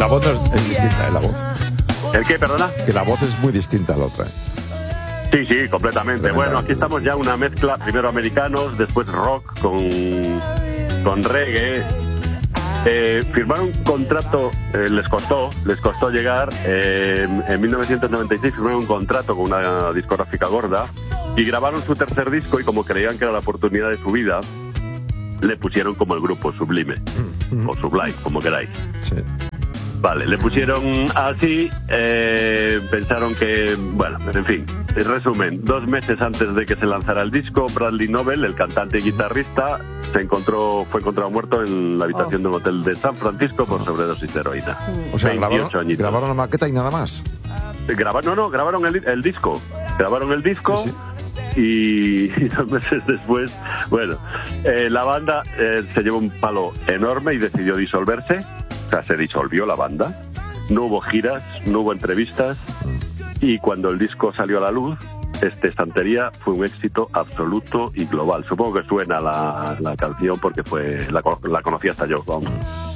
La voz es distinta, la voz. ¿El qué, perdona? Que la voz es muy distinta a la otra. Sí, completamente. Bueno, aquí estamos ya una mezcla, primero americanos, después rock con reggae. Firmaron un contrato, les costó llegar, en 1996 firmaron un contrato con una discográfica gorda y grabaron su tercer disco, y como creían que era la oportunidad de su vida, le pusieron como el grupo Sublime, o Sublime, como queráis. Sí. Vale, le pusieron así, pensaron que, bueno, en fin, en resumen, 2 meses antes de que se lanzara el disco, Bradley Nobel, el cantante y guitarrista, fue encontrado muerto en la habitación de un hotel de San Francisco por sobredosis de heroína. O sea, grabaron la maqueta y nada más. Grabaron el disco. Grabaron el disco. Sí. Y 2 meses después, bueno, la banda se llevó un palo enorme y decidió disolverse. O sea, se disolvió la banda. No hubo giras, no hubo entrevistas, y cuando el disco salió a la luz, Estantería fue un éxito absoluto y global. Supongo que suena la canción porque la conocí hasta yo. Vamos.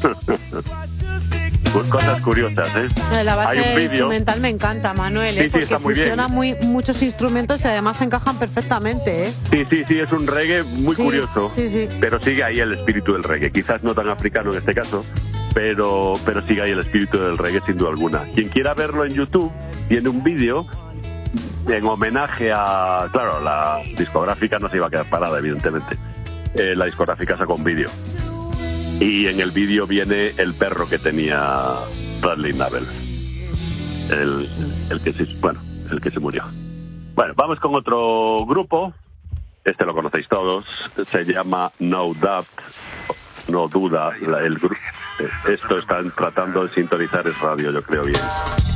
Pues cosas curiosas, ¿eh? La base Hay un vídeo instrumental me encanta, Manuel, sí, porque está muy fusiona bien. muchos instrumentos y además se encajan perfectamente, ¿eh? Sí, es un reggae muy curioso, sí. pero sigue ahí el espíritu del reggae. Quizás no tan africano en este caso, pero sigue ahí el espíritu del reggae sin duda alguna. Quien quiera verlo en YouTube, tiene un vídeo en homenaje a... Claro, la discográfica no se iba a quedar parada, evidentemente. La discográfica sacó un vídeo. Y en el vídeo viene el perro que tenía Bradley Nobel. El que se murió. Bueno, vamos con otro grupo. Este lo conocéis todos. Se llama No Doubt. No duda. El grupo. Esto están tratando de sintonizar, es radio, yo creo bien.